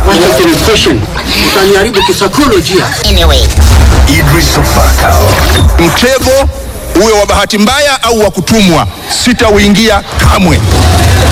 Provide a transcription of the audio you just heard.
Utaniharibu kisaikolojia. Anyway. Idris Fakao. Mtego uwe wa bahati mbaya au wa kutumwa, sitauingia kamwe.